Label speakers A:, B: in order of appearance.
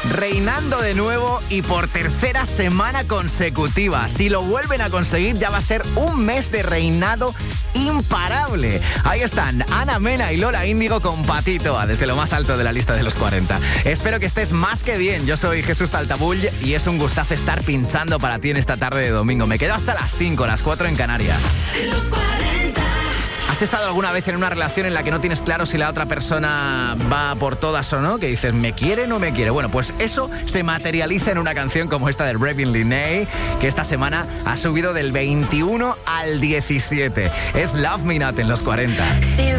A: reinando de nuevo y por tercera semana consecutiva. Si lo vuelven a conseguir, ya va a ser un mes de reinado imparable. Ahí están Ana Mena y Lola Índigo con Patito, desde lo más alto de la lista de los 40. Espero que estés más que bien. Yo soy Jesús Taltabull y es un gustazo estar pinchando para ti en esta tarde de domingo. Me quedo hasta las 5, las 4 en Canarias.
B: Los 40.
A: ¿Has estado alguna vez en una relación en la que no tienes claro si la otra persona va por todas o no? Que dices, ¿me quiere o no me quiere? Bueno, pues eso se materializa en una canción como esta de Ravin Linney, que esta semana ha subido del 21 al 17. Es Love Me Not en los 40.